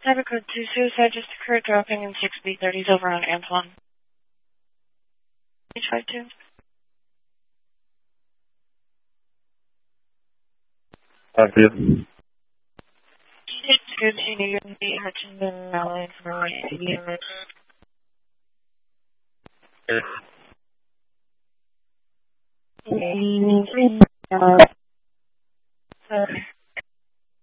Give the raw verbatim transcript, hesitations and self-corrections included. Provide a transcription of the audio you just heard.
Cyber code two, suicide just occurred, dropping in six B thirties over on Antoine. H five two. Five two. It's good to you and the Hutchinson Valley for my unit. Yes.